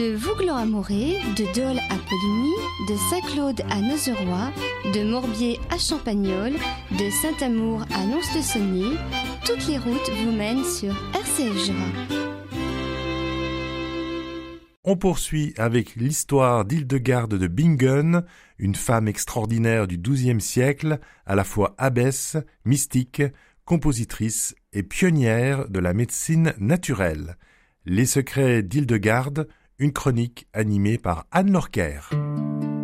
De Vouglan à Morée, de Dole à Poligny, de Saint-Claude à Nozeroy, de Morbier à Champagnole, de Saint-Amour à Lons-le-Saunier, toutes les routes vous mènent sur RCF Jura. On poursuit avec l'histoire d'Hildegarde de Bingen, une femme extraordinaire du XIIe siècle, à la fois abbesse, mystique, compositrice et pionnière de la médecine naturelle. Les secrets d'Hildegarde, une chronique animée par Anne Lorquer.